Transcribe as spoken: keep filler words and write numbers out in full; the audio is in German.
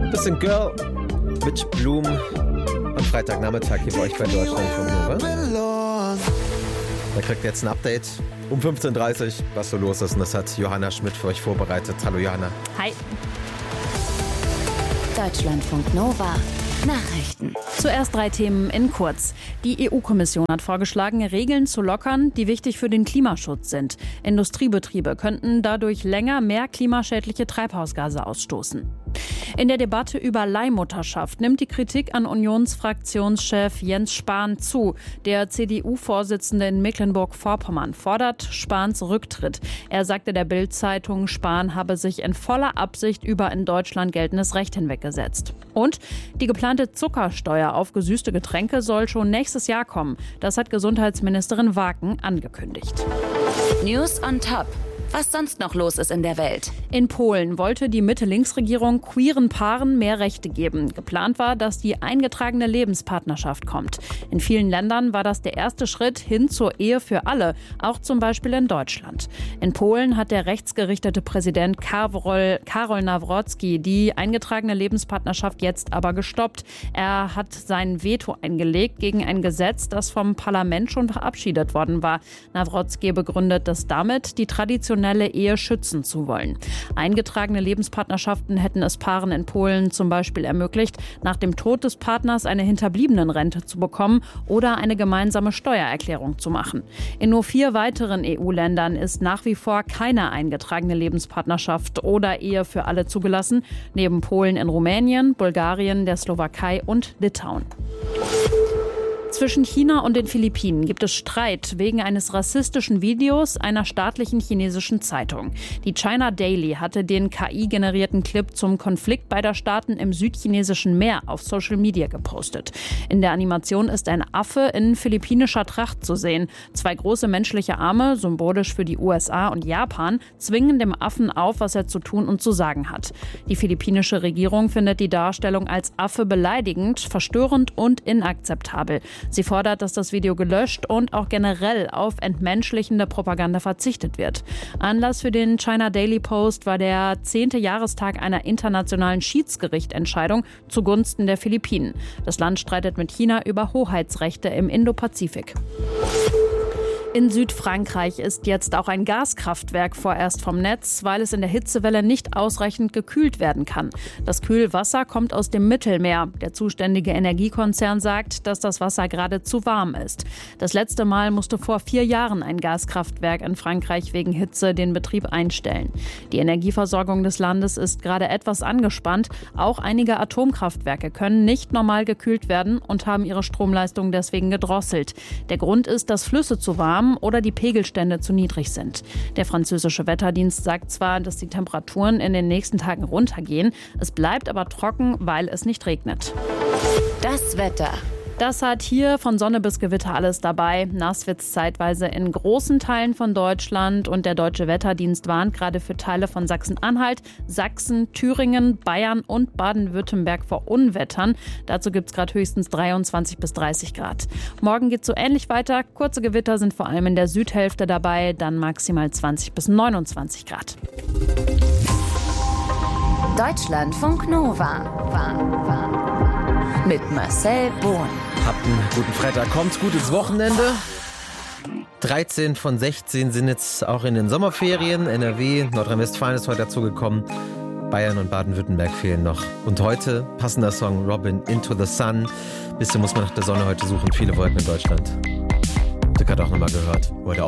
Das sind Girl mit Blumen am Freitagnachmittag hier bei euch bei Deutschlandfunk Nova. Da kriegt ihr jetzt ein Update um fünfzehn Uhr dreißig, was so los ist. Und das hat Johanna Schmidt für euch vorbereitet. Hallo Johanna. Hi. Deutschlandfunk Nova. Nachrichten. Zuerst drei Themen in kurz. Die E U-Kommission hat vorgeschlagen, Regeln zu lockern, die wichtig für den Klimaschutz sind. Industriebetriebe könnten dadurch länger mehr klimaschädliche Treibhausgase ausstoßen. In der Debatte über Leihmutterschaft nimmt die Kritik an Unionsfraktionschef Jens Spahn zu. Der C D U-Vorsitzende in Mecklenburg-Vorpommern fordert Spahns Rücktritt. Er sagte der Bild-Zeitung, Spahn habe sich in voller Absicht über in Deutschland geltendes Recht hinweggesetzt. Und die geplante Zuckersteuer auf gesüßte Getränke soll schon nächstes Jahr kommen. Das hat Gesundheitsministerin Waken angekündigt. News on Top. Was sonst noch los ist in der Welt. In Polen wollte die Mitte-Links-Regierung queeren Paaren mehr Rechte geben. Geplant war, dass die eingetragene Lebenspartnerschaft kommt. In vielen Ländern war das der erste Schritt hin zur Ehe für alle, auch zum Beispiel in Deutschland. In Polen hat der rechtsgerichtete Präsident Karol, Karol Nawrocki die eingetragene Lebenspartnerschaft jetzt aber gestoppt. Er hat sein Veto eingelegt gegen ein Gesetz, das vom Parlament schon verabschiedet worden war. Nawrocki begründet, dass damit die traditionelle Ehe schützen zu wollen. Eingetragene Lebenspartnerschaften hätten es Paaren in Polen zum Beispiel ermöglicht, nach dem Tod des Partners eine Hinterbliebenenrente zu bekommen oder eine gemeinsame Steuererklärung zu machen. In nur vier weiteren E U-Ländern ist nach wie vor keine eingetragene Lebenspartnerschaft oder Ehe für alle zugelassen, neben Polen in Rumänien, Bulgarien, der Slowakei und Litauen. Zwischen China und den Philippinen gibt es Streit wegen eines rassistischen Videos einer staatlichen chinesischen Zeitung. Die China Daily hatte den K I-generierten Clip zum Konflikt beider Staaten im südchinesischen Meer auf Social Media gepostet. In der Animation ist ein Affe in philippinischer Tracht zu sehen. Zwei große menschliche Arme, symbolisch für die U S A und Japan, zwingen dem Affen auf, was er zu tun und zu sagen hat. Die philippinische Regierung findet die Darstellung als Affe beleidigend, verstörend und inakzeptabel. Sie fordert, dass das Video gelöscht und auch generell auf entmenschlichende Propaganda verzichtet wird. Anlass für den China Daily Post war der zehnte Jahrestag einer internationalen Schiedsgerichtentscheidung zugunsten der Philippinen. Das Land streitet mit China über Hoheitsrechte im Indopazifik. In Südfrankreich ist jetzt auch ein Gaskraftwerk vorerst vom Netz, weil es in der Hitzewelle nicht ausreichend gekühlt werden kann. Das Kühlwasser kommt aus dem Mittelmeer. Der zuständige Energiekonzern sagt, dass das Wasser gerade zu warm ist. Das letzte Mal musste vor vier Jahren ein Gaskraftwerk in Frankreich wegen Hitze den Betrieb einstellen. Die Energieversorgung des Landes ist gerade etwas angespannt. Auch einige Atomkraftwerke können nicht normal gekühlt werden und haben ihre Stromleistung deswegen gedrosselt. Der Grund ist, dass Flüsse zu warm oder die Pegelstände zu niedrig sind. Der französische Wetterdienst sagt zwar, dass die Temperaturen in den nächsten Tagen runtergehen, es bleibt aber trocken, weil es nicht regnet. Das Wetter. Das hat hier von Sonne bis Gewitter alles dabei. Nass wird's zeitweise in großen Teilen von Deutschland und der Deutsche Wetterdienst warnt gerade für Teile von Sachsen-Anhalt, Sachsen, Thüringen, Bayern und Baden-Württemberg vor Unwettern. Dazu gibt's gerade höchstens dreiundzwanzig bis dreißig Grad. Morgen geht's so ähnlich weiter. Kurze Gewitter sind vor allem in der Südhälfte dabei, dann maximal zwanzig bis neunundzwanzig Grad. Deutschlandfunk Nova. War, war. Mit Marcel Bohn. Habt einen guten Freitag. Kommt gut ins Wochenende. dreizehn von sechzehn sind jetzt auch in den Sommerferien. N R W, Nordrhein-Westfalen ist heute dazugekommen. Bayern und Baden-Württemberg fehlen noch. Und heute passender Song Robin, Into the Sun. Bisschen muss man nach der Sonne heute suchen. Viele Wolken in Deutschland. Dirk hat auch nochmal gehört, wo er